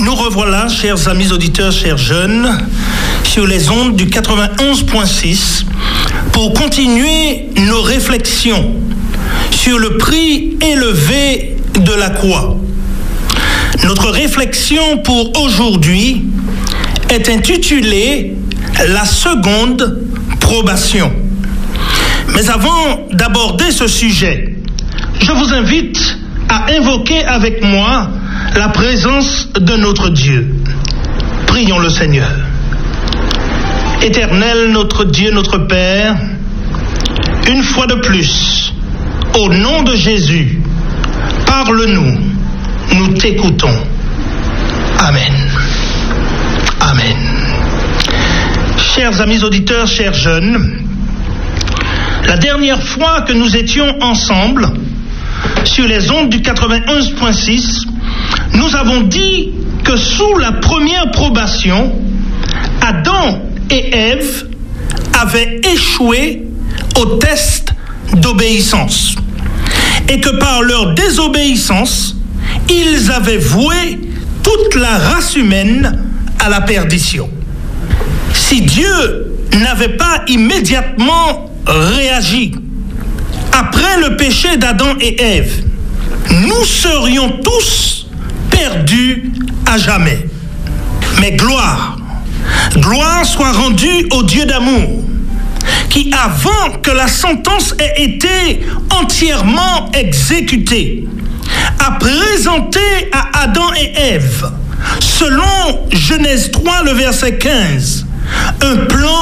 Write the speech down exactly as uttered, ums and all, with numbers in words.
Nous revoilà, chers amis auditeurs, chers jeunes, sur les ondes du quatre-vingt-onze point six pour continuer nos réflexions sur le prix élevé de la croix. Notre réflexion pour aujourd'hui est intitulée « La seconde probation ». Mais avant d'aborder ce sujet, je vous invite à invoquer avec moi la présence de notre Dieu. Prions le Seigneur. Éternel, notre Dieu, notre Père, une fois de plus, au nom de Jésus, parle-nous, nous t'écoutons. Amen. Amen. Chers amis auditeurs, chers jeunes, la dernière fois que nous étions ensemble sur les ondes du quatre-vingt-onze point six, nous avons dit que sous la première probation, Adam et Ève avaient échoué au test d'obéissance et que par leur désobéissance, ils avaient voué toute la race humaine à la perdition. Si Dieu n'avait pas immédiatement réagi après le péché d'Adam et Ève, nous serions tous perdus à jamais. Mais gloire, gloire soit rendue au Dieu d'amour, qui avant que la sentence ait été entièrement exécutée, a présenté à Adam et Ève, selon Genèse trois, le verset quinze, un plan